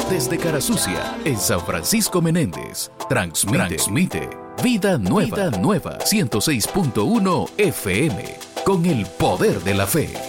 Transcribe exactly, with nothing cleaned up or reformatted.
Desde Carasucia, en San Francisco Menéndez. Transmite, Transmite Vida Nueva, Vida Nueva, ciento seis punto uno F M, con el poder de la fe.